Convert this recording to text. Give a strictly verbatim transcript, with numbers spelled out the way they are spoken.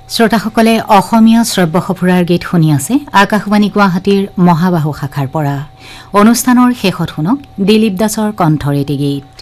শ্ৰোতাসকলে অসমীয়া শ্ৰব্য সফুৰাৰ গীত শুনি আছে আকাশবাণী গুৱাহাটীৰ মহাবাহু শাখাৰ পৰা অনুষ্ঠানৰ শেষত শুনক দিলীপ দাসৰ কণ্ঠৰ এটি গীত